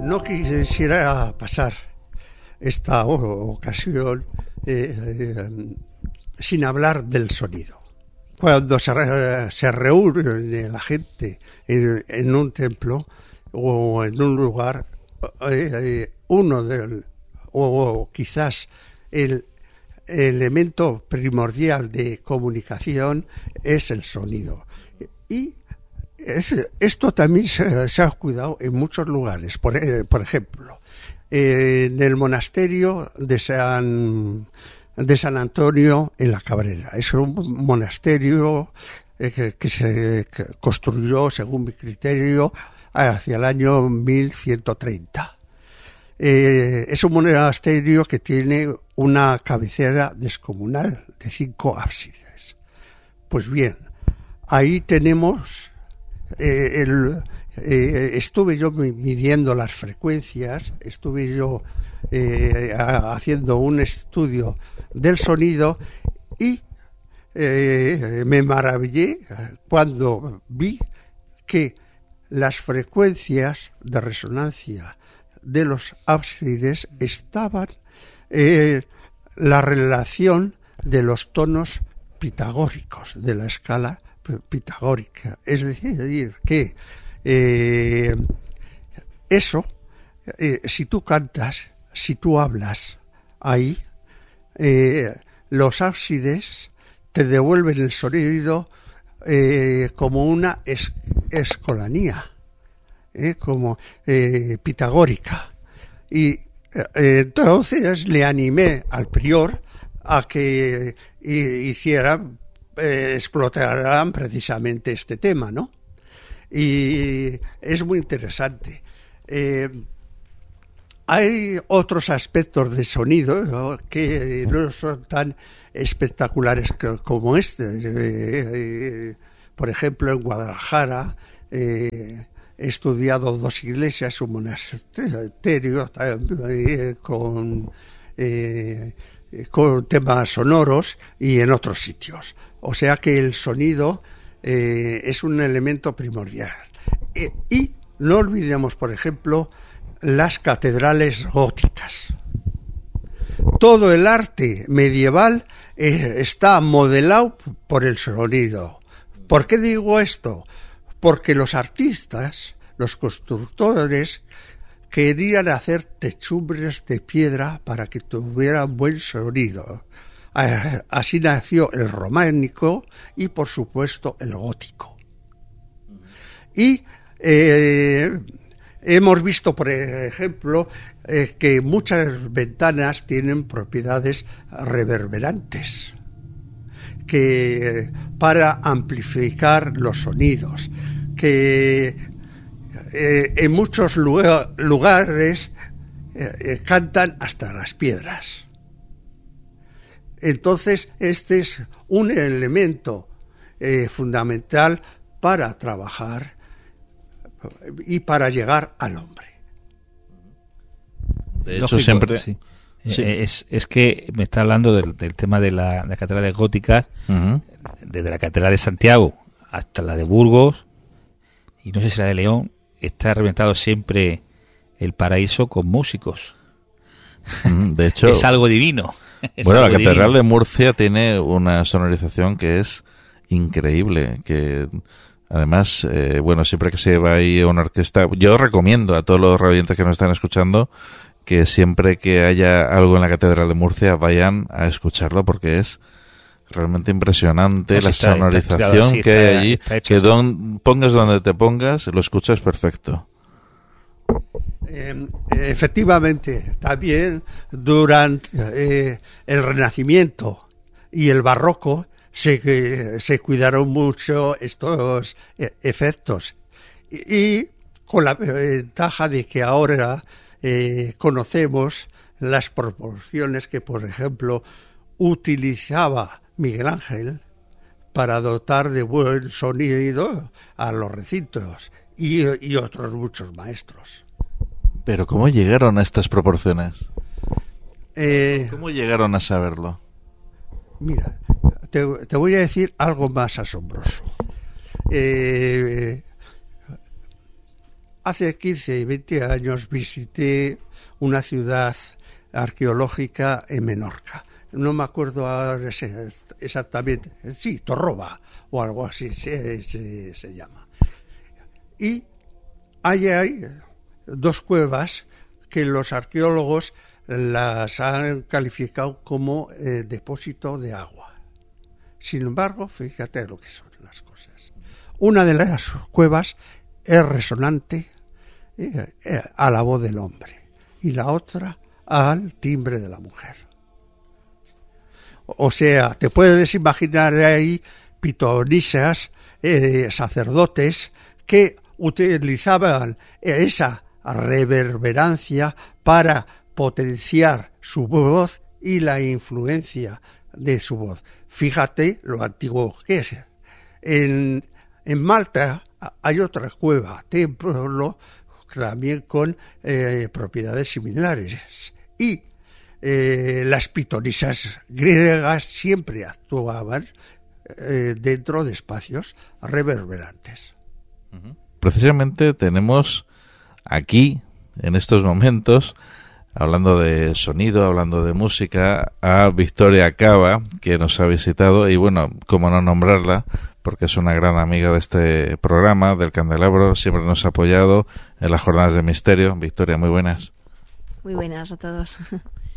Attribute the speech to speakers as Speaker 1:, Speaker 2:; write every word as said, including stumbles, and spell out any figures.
Speaker 1: No quisiera pasar esta ocasión eh, eh, sin hablar del sonido. Cuando se, re, se reúne la gente en, en un templo o en un lugar, eh, eh, uno del, o quizás el elemento primordial de comunicación es el sonido. Y es, esto también se, se ha cuidado en muchos lugares. Por, eh, por ejemplo, eh, en el monasterio de San, de San Antonio en la Cabrera. Es un monasterio eh, que, que se que construyó, según mi criterio, hacia el año mil ciento treinta. Eh, es un monasterio que tiene una cabecera descomunal de cinco ábsides. Pues bien, ahí tenemos, eh, el, eh, estuve yo midiendo las frecuencias, estuve yo eh, haciendo un estudio del sonido y eh, me maravillé cuando vi que las frecuencias de resonancia de los ábsides estaban eh, la relación de los tonos pitagóricos de la escala pitagórica, es decir, que eh, eso, eh, si tú cantas, si tú hablas ahí, eh, los ábsides te devuelven el sonido eh, como una es, escolanía. Eh, como eh, pitagórica. Y eh, entonces le animé al prior a que eh, hicieran, eh, explotaran precisamente este tema, ¿no? Y es muy interesante. Eh, hay otros aspectos de sonido, ¿no?, que no son tan espectaculares que, como este. Eh, eh, por ejemplo, en Guadalajara, eh, he estudiado dos iglesias, un monasterio eh, con, eh, con temas sonoros y en otros sitios. O sea que el sonido eh, es un elemento primordial. E, y no olvidemos, por ejemplo, las catedrales góticas. Todo el arte medieval eh, está modelado por el sonido. ¿Por qué digo esto? Porque los artistas, los constructores, querían hacer techumbres de piedra para que tuvieran buen sonido. Así nació el románico y, por supuesto, el gótico. Y eh, hemos visto, por ejemplo, eh, que muchas ventanas tienen propiedades reverberantes, que para amplificar los sonidos, que eh, en muchos lugar, lugares eh, eh, cantan hasta las piedras. Entonces, este es un elemento eh, fundamental para trabajar y para llegar al hombre.
Speaker 2: De hecho, Lógico, siempre... Sí. Sí. Es, es que me está hablando del, del tema de la, de las catedrales góticas, uh-huh. Desde la catedral de Santiago hasta la de Burgos, y no sé si la de León, está reventado siempre el paraíso con músicos.
Speaker 3: Uh-huh. De hecho,
Speaker 2: es algo divino. Es
Speaker 3: bueno,
Speaker 2: algo
Speaker 3: la catedral
Speaker 2: divino.
Speaker 3: de Murcia tiene una sonorización que es increíble, que además, eh, bueno, siempre que se va ahí a una orquesta, yo recomiendo a todos los radioyentes que nos están escuchando que siempre que haya algo en la Catedral de Murcia vayan a escucharlo, porque es realmente impresionante pues la está, sonorización está así, que está, hay allí, que don, pongas donde te pongas, lo escuchas perfecto.
Speaker 1: Eh, efectivamente, también durante eh, el Renacimiento y el Barroco se, eh, se cuidaron mucho estos eh, efectos, y, y con la ventaja de que ahora Eh, conocemos las proporciones que, por ejemplo, utilizaba Miguel Ángel para dotar de buen sonido a los recintos y, y otros muchos maestros.
Speaker 3: Pero ¿cómo llegaron a estas proporciones?
Speaker 1: Eh,
Speaker 3: ¿Cómo llegaron a saberlo?
Speaker 1: Mira, te, te voy a decir algo más asombroso. Eh, hace quince y veinte años visité una ciudad arqueológica en Menorca. No me acuerdo ahora exactamente, sí, Torroba o algo así se, se, se llama. Y ahí hay dos cuevas que los arqueólogos las han calificado como eh, depósito de agua. Sin embargo, fíjate lo que son las cosas. Una de las cuevas es resonante eh, eh, a la voz del hombre y la otra al timbre de la mujer. O sea, te puedes imaginar ahí pitonisas, eh, sacerdotes que utilizaban esa reverberancia para potenciar su voz y la influencia de su voz. Fíjate lo antiguo que es. En, en Malta hay otra cueva, templo, también con eh, propiedades similares. Y eh, las pitonisas griegas siempre actuaban eh, dentro de espacios reverberantes.
Speaker 3: Precisamente tenemos aquí, en estos momentos, hablando de sonido, hablando de música, a Victoria Cava, que nos ha visitado, y bueno, cómo no nombrarla, porque es una gran amiga de este programa, del Candelabro, siempre nos ha apoyado en las jornadas de misterio. Victoria, muy buenas.
Speaker 4: Muy buenas a todos.